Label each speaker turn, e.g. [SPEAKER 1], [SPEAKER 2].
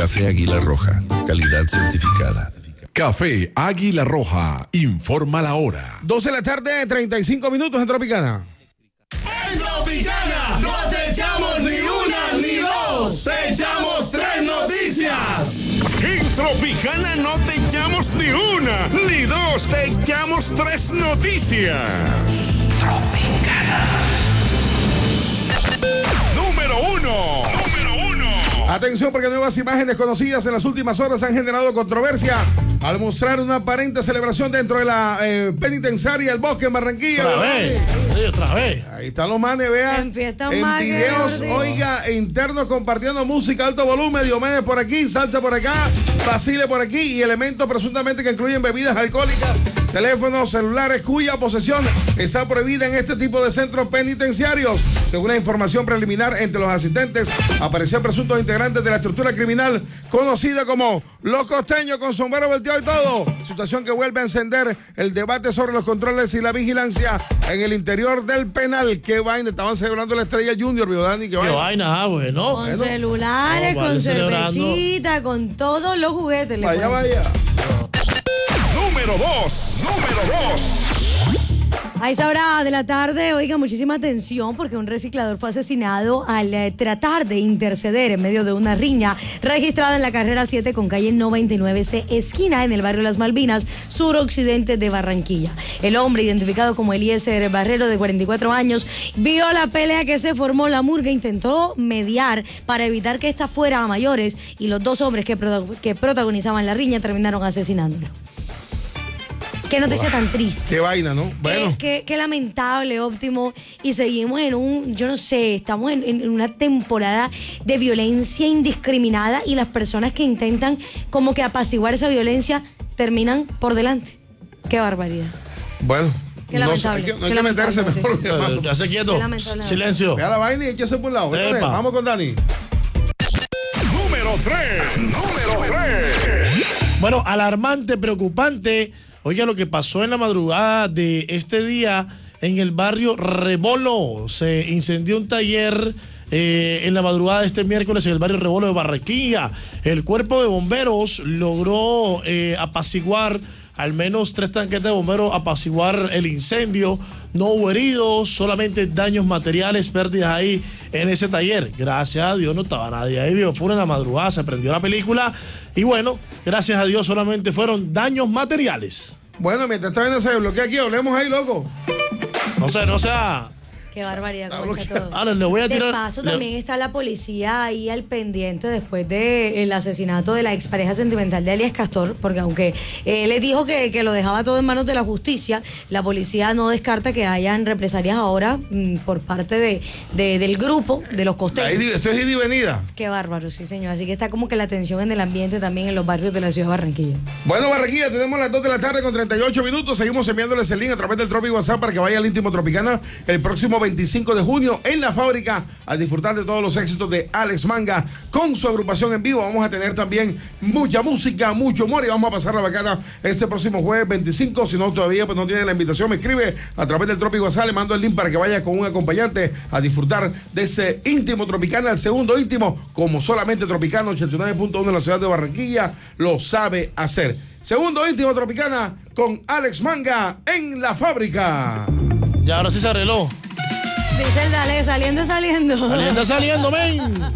[SPEAKER 1] Café Águila Roja, calidad certificada.
[SPEAKER 2] Café Águila Roja, informa la hora.
[SPEAKER 3] 12 de la tarde, 35 minutos en Tropicana.
[SPEAKER 4] En Tropicana no te echamos ni una ni dos, te echamos tres noticias.
[SPEAKER 5] En Tropicana no te echamos ni una ni dos, te echamos tres noticias. Tropicana. Número uno.
[SPEAKER 3] Atención, porque nuevas imágenes conocidas en las últimas horas han generado controversia al mostrar una aparente celebración dentro de la penitenciaria El Bosque en Barranquilla.
[SPEAKER 6] Otra vez.
[SPEAKER 3] Ahí están los manes, vean. En videos, oiga, internos compartiendo música, alto volumen, Diomedes por aquí, salsa por acá, Basile por aquí y elementos presuntamente que incluyen bebidas alcohólicas, teléfonos celulares cuya posesión está prohibida en este tipo de centros penitenciarios. Según la información preliminar, entre los asistentes aparecían presuntos integrantes de la estructura criminal conocida como Los Costeños, con sombrero volteado y todo. Situación que vuelve a encender el debate sobre los controles y la vigilancia en el interior del penal. Qué vaina, estaban celebrando la Estrella Junior, ¿vio, Dani? Qué vaina,
[SPEAKER 6] bueno.
[SPEAKER 7] Con celulares, con cervecita, con todos los juguetes.
[SPEAKER 3] Vaya.
[SPEAKER 5] Número 2.
[SPEAKER 7] A esa hora de la tarde, oiga, muchísima atención porque un reciclador fue asesinado al tratar de interceder en medio de una riña registrada en la carrera 7 con calle 99C, esquina en el barrio Las Malvinas, suroccidente de Barranquilla. El hombre, identificado como Eliezer Barrero, de 44 años, vio la pelea que se formó. La murga intentó mediar para evitar que esta fuera a mayores y los dos hombres que protagonizaban la riña terminaron asesinándolo. Qué noticia tan triste.
[SPEAKER 3] Qué vaina, ¿no? Bueno.
[SPEAKER 7] Qué lamentable, Óptimo. Y seguimos yo no sé, estamos en una temporada de violencia indiscriminada y las personas que intentan como que apaciguar esa violencia terminan por delante. Qué barbaridad.
[SPEAKER 3] Bueno.
[SPEAKER 7] Qué lamentable.
[SPEAKER 3] No hay que meterse mejor.
[SPEAKER 6] Ya se quieto. Silencio.
[SPEAKER 3] Vea la vaina y échese por un lado. Vamos con Dani.
[SPEAKER 5] Número 3.
[SPEAKER 6] Bueno, alarmante, preocupante. Oiga, lo que pasó en la madrugada de este día en el barrio Rebolo. Se incendió un taller en la madrugada de este miércoles en el barrio Rebolo de Barranquilla. El cuerpo de bomberos logró apaciguar al menos 3 tanques de bomberos, apaciguar el incendio. No hubo heridos, solamente daños materiales, pérdidas ahí en ese taller. Gracias a Dios no estaba nadie ahí, fue en la madrugada, se prendió la película y bueno, gracias a Dios solamente fueron daños materiales.
[SPEAKER 3] Bueno, mientras esta vaina se desbloquea aquí, hablemos ahí, loco.
[SPEAKER 6] No sea...
[SPEAKER 7] Qué barbaridad, ¿cómo está todo?
[SPEAKER 6] Ahora, le voy a tirar...
[SPEAKER 7] De paso, también está la policía ahí al pendiente después del asesinato de la expareja sentimental de Alias Castor, porque aunque le dijo que lo dejaba todo en manos de la justicia, la policía no descarta que hayan represalias ahora por parte del grupo de los costeños.
[SPEAKER 3] Esto es ida y venida.
[SPEAKER 7] Qué bárbaro, sí, señor. Así que está como que la tensión en el ambiente también en los barrios de la ciudad de Barranquilla.
[SPEAKER 3] Bueno, Barranquilla, tenemos las 2 de la tarde con 38 minutos. Seguimos enviándoles el link a través del Tropic WhatsApp para que vaya al íntimo Tropicana el próximo 25 de junio en la fábrica a disfrutar de todos los éxitos de Alex Manga con su agrupación en vivo. Vamos a tener también mucha música, mucho humor y vamos a pasar la bacana este próximo jueves 25. Si no todavía pues no tiene la invitación, me escribe a través del Tropic WhatsApp, le mando el link para que vaya con un acompañante a disfrutar de ese íntimo Tropicana, el segundo íntimo, como solamente Tropicana 89.1 en la ciudad de Barranquilla lo sabe hacer. Segundo íntimo Tropicana con Alex Manga en la fábrica.
[SPEAKER 6] Ya ahora sí se arregló.
[SPEAKER 7] Dice el Dale, saliendo.
[SPEAKER 6] Saliendo, men.